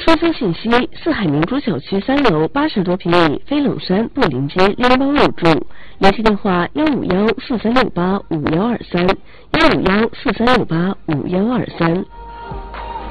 出租信息：四海明珠小区3楼80多平米飞冷山布林街6包入住，联系电话15143685123，15143685123。